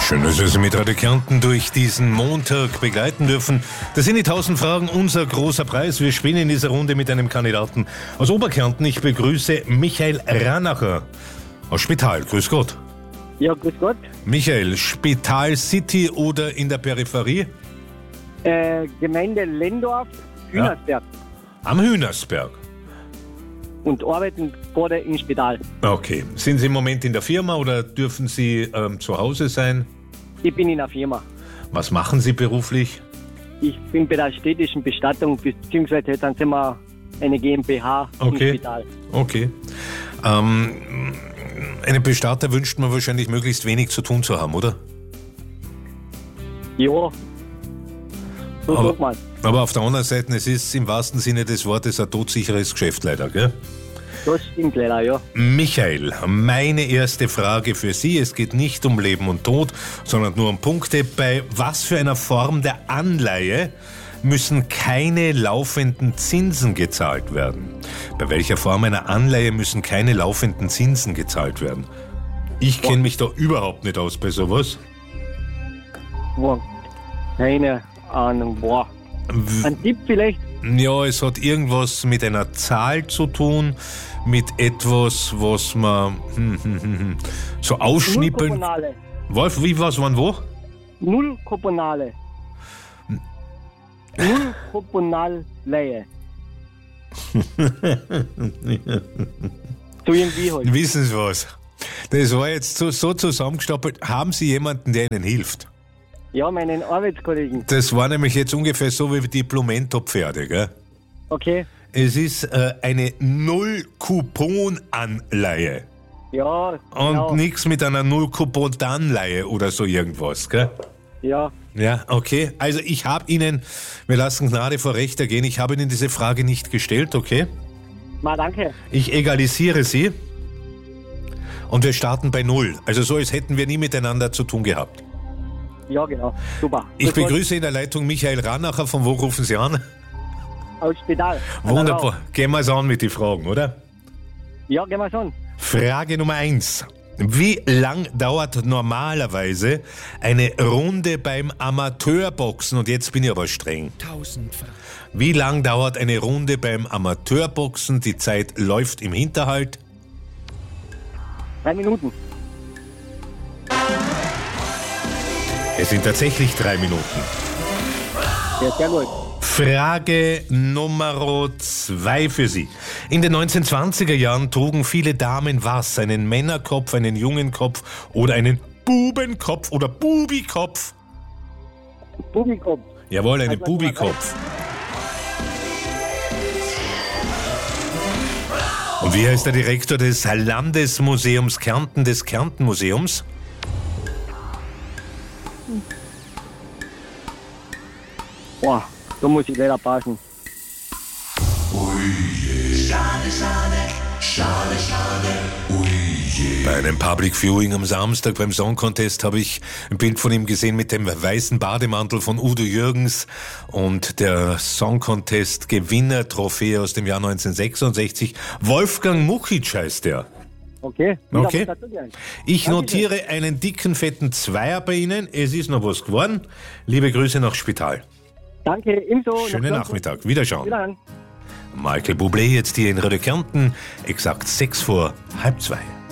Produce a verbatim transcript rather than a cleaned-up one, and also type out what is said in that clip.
Schön, dass wir Sie mit Radio Kärnten durch diesen Montag begleiten dürfen. Das sind die tausend Fragen, unser großer Preis. Wir spielen in dieser Runde mit einem Kandidaten aus Oberkärnten. Ich begrüße Michael Ranacher aus Spital. Grüß Gott. Ja, grüß Gott. Michael, Spital City oder in der Peripherie? Äh, Gemeinde Lendorf, Hühnersberg. Ja. Am Hühnersberg. Und arbeiten gerade im Spital. Okay. Sind Sie im Moment in der Firma oder dürfen Sie ähm, zu Hause sein? Ich bin in der Firma. Was machen Sie beruflich? Ich bin bei der städtischen Bestattung, beziehungsweise dann sind wir eine GmbH okay. im Spital. Okay. Ähm, einem Bestatter wünscht man wahrscheinlich möglichst wenig zu tun zu haben, oder? Ja. So aber, sagt man. aber auf der anderen Seite, es ist im wahrsten Sinne des Wortes ein todsicheres Geschäft leider, gell? Das stimmt leider, ja. Michael, meine erste Frage für Sie. Es geht nicht um Leben und Tod, sondern nur um Punkte. Bei was für einer Form der Anleihe müssen keine laufenden Zinsen gezahlt werden? Bei welcher Form einer Anleihe müssen keine laufenden Zinsen gezahlt werden? Ich kenne mich da überhaupt nicht aus bei sowas. Boah. Keine Ahnung, boah. Ein Tipp vielleicht? Ja, es hat irgendwas mit einer Zahl zu tun, mit etwas, was man hm, hm, hm, so ausschnippeln... Null-Koponale. Wolf, wie, was, wann, wo? Null-Koponale. Null-Koponal-Leihe. So irgendwie halt. Wissen Sie was? Das war jetzt so, so zusammengestapelt. Haben Sie jemanden, der Ihnen hilft? Ja, meinen Arbeitskollegen. Das war nämlich jetzt ungefähr so wie die Plumento-Pferde, gell? Okay. Es ist äh, eine Null-Coupon-Anleihe. Ja, Und genau. nichts mit einer Null-Coupon-Anleihe oder so irgendwas, gell? Ja. Ja, okay. Also ich habe Ihnen, wir lassen Gnade vor Recht ergehen, ich habe Ihnen diese Frage nicht gestellt, okay? Ma, danke. Ich egalisiere sie und wir starten bei Null. Also so, als hätten wir nie miteinander zu tun gehabt. Ja, genau. Super. Ich Grüß begrüße in der Leitung Michael Ranacher. Von wo rufen Sie an? Gott. Aus Spital. Wunderbar. Gehen wir es an mit den Fragen, oder? Ja, gehen wir schon. Frage Nummer eins. Wie lang dauert normalerweise eine Runde beim Amateurboxen? Und jetzt bin ich aber streng. Tausend Fragen. Wie lang dauert eine Runde beim Amateurboxen? Die Zeit läuft im Hinterhalt. Drei Minuten. Es sind tatsächlich drei Minuten. Ja, sehr gut. Frage Nummer zwei für Sie. In den neunzehnhundertzwanziger Jahren trugen viele Damen was? Einen Männerkopf, einen Jungenkopf oder einen Bubenkopf oder Bubikopf? Bubikopf. Jawohl, einen Also, Bubikopf. Und wie heißt der Direktor des Landesmuseums Kärnten, des Kärntenmuseums? Boah, da muss ich leider passen. Bei einem Public Viewing am Samstag beim Song Contest habe ich ein Bild von ihm gesehen mit dem weißen Bademantel von Udo Jürgens und der Song Contest Gewinner-Trophäe aus dem Jahr neunzehnhundertsechsundsechzig. Wolfgang Mukic heißt der. Okay. Okay. Ich Dankeschön. notiere einen dicken, fetten Zweier bei Ihnen. Es ist noch was geworden. Liebe Grüße nach Spital. Danke, ebenso. Schönen Noch- Nachmittag. Wiederschauen. Wiederhören. Michael Bublé jetzt hier in Radio Kärnten. Exakt sechs vor halb zwei.